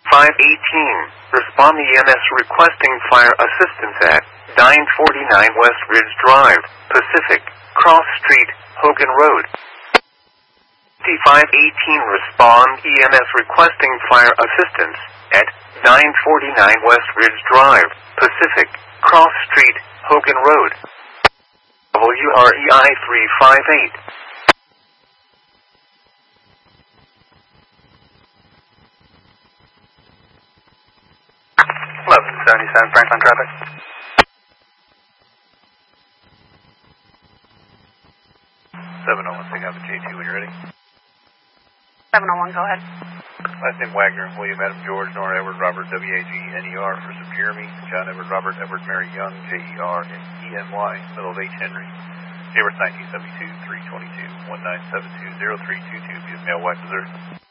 518. Respond EMS requesting fire assistance at 949 West Ridge Drive, Pacific, Cross Street, Hogan Road. 518. Respond EMS requesting fire assistance at 949 West Ridge Drive, Pacific, Cross Street, Hogan Road. WREI 358. 1177 Franklin traffic. 701, pick up the J2 when you're ready. 701, go ahead. Last name Wagner, William Adam George, Nora Edward Robert, WAG-NER, first of Jeremy, John Edward Robert, Edward Mary Young, JER, and ENY, middle of H. Henry. Jaworth 1972, 322, 1972, 0322, via mail, White, Missouri.